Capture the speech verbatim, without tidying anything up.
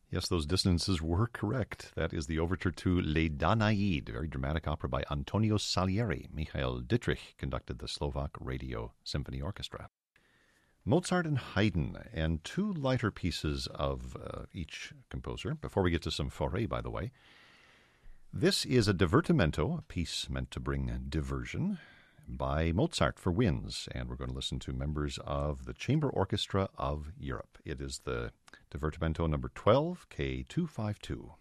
Yes, those distances were correct. That is the overture to Les Danaïdes, a very dramatic opera by Antonio Salieri. Michael Dietrich conducted the Slovak Radio Symphony Orchestra. Mozart and Haydn, and two lighter pieces of uh, each composer. Before we get to some Fauré, by the way, this is a divertimento, a piece meant to bring diversion, by Mozart for winds, and we're going to listen to members of the Chamber Orchestra of Europe. It is the divertimento number twelve, K two fifty-two.